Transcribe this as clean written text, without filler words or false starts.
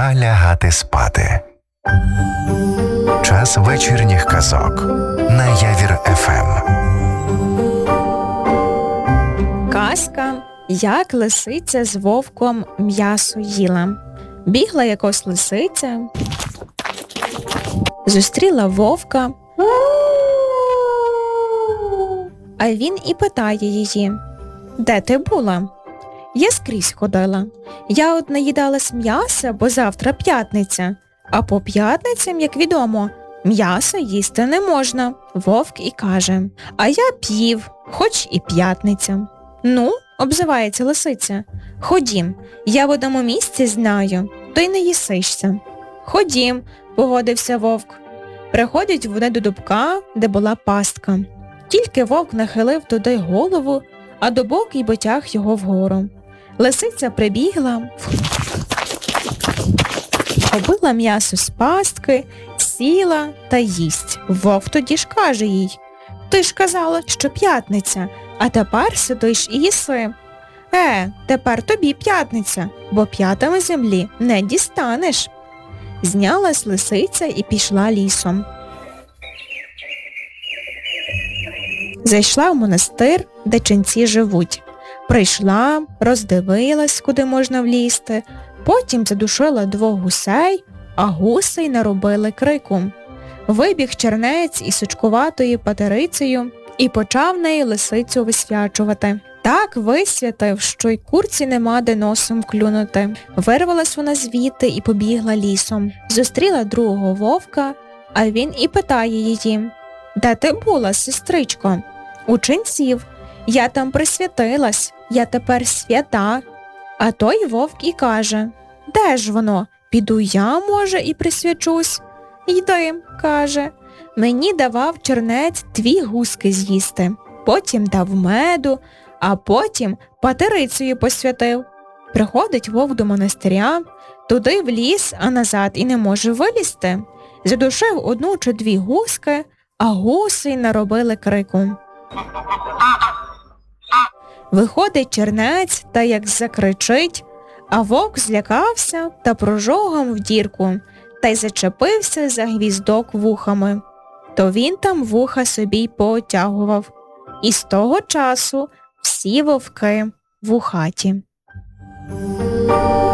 Пора лягати спати. Час вечірніх казок на Явір ФМ. Казка «Як лисиця з вовком м'ясо їла». Бігла якось лисиця, зустріла вовка, а він і питає її: «Де ти була?» «Я скрізь ходила. Я от наїдалась м'яса, бо завтра п'ятниця. А по п'ятницям, як відомо, м'ясо їсти не можна». Вовк і каже: «А я п'їв, хоч і п'ятниця». «Ну, – обзивається лисиця, – ходім, я в одному місці знаю, то й не їсишся». «Ходім», – погодився вовк. Приходять вони до дубка, де була пастка. Тільки вовк нахилив туди голову, а дубок і потяг його вгору. Лисиця прибігла, побила м'ясо з пастки, сіла та їсть. Вовк тоді ж каже їй: «Ти ж казала, що п'ятниця, а тепер сидиш і їси». Тепер тобі п'ятниця, бо п'ятами землі не дістанеш». Знялась лисиця і пішла лісом. Зайшла в монастир, де ченці живуть. Прийшла, роздивилась, куди можна влізти, потім задушила 2 гусей, а гусей наробили крику. Вибіг чернець із сучкуватою патерицею і почав нею лисицю висвячувати. Так висвятив, що й курці нема де носом клюнути. Вирвалась вона звідти і побігла лісом. Зустріла другого вовка, а він і питає її: «Де ти була, сестричко?» «У ченців. Я там присвятилась, я тепер свята». А той вовк і каже: «Де ж воно? Піду я, може, і присвячусь». «Йди», – каже, – «мені давав чернець 2 гуски з'їсти, потім дав меду, а потім патерицею посвятив». Приходить вовк до монастиря, туди в ліс, а назад і не може вилізти. Задушив 1 чи 2 гуски, а гуси наробили крику. Виходить чернець та як закричить, а вовк злякався та прожогом в дірку, та й зачепився за гвіздок вухами. То він там вуха собі й поотягував. І з того часу всі вовки вухаті.